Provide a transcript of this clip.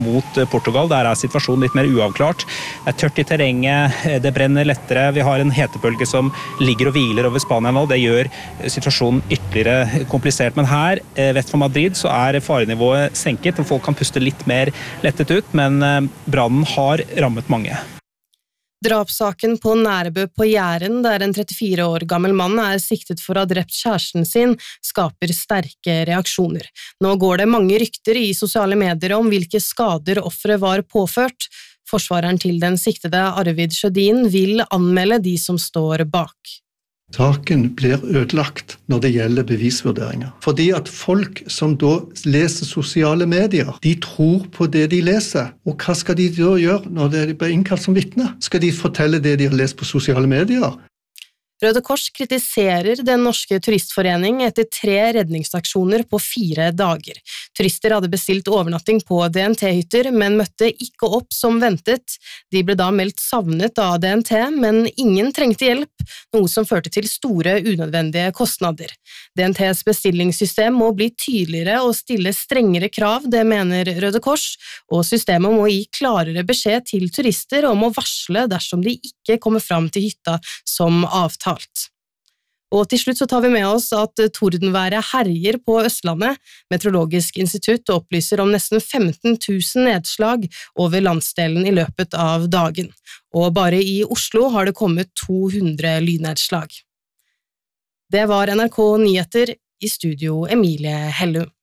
mot Portugal. Der situasjonen litt mer uavklart. Det tørt I terrenget, det brenner lettere. Vi har en hetebølge som ligger og hviler over Spania nå. Det gjør situasjonen ytterligere komplisert. Men her, vest for Madrid, så farenivået senket, og folk kan puste litt mer lettet ut, men brannen har rammet mange. Drapssaken på Nærbø på Jæren, der en 34 år gammel mann siktet for å ha drept kjæresten sin, skaper sterke reaksjoner. Nå går det mange rykter I sosiale medier om hvilke skader offeret var påført. Forsvareren til den siktede Arvid Sjødin vil anmelde de som står bak. Saken blir ødelagt når det gjelder bevisvurderinger. Fordi at folk som da leser sosiale medier, de tror på det de leser. Og hva skal de da gjøre når de blir innkalt som vitne? Skal de fortelle det de har lest på sosiale medier? Røde Kors kritiserer Den norske turistforening etter 3 redningsaksjoner på 4 dager. Turister hadde bestilt overnatting på DNT-hytter, men møtte ikke opp som ventet. De ble da meldt savnet av DNT, men ingen trengte hjelp, noe som førte til store unødvendige kostnader. DNTs bestillingssystem må bli tydeligere og stille strengere krav, det mener Røde Kors, og systemet må gi klarere beskjed til turister om å varsle dersom de ikke kommer fram til hytta som avtalt. Og til slutt så tar vi med oss at tordenværet herjer på Østlandet. Meteorologisk institutt opplyser om nesten 15 000 nedslag over landsdelen I løpet av dagen. Og bare I Oslo har det kommet 200 lynnedslag. Det var NRK Nyheter, I studio Emilie Hellum.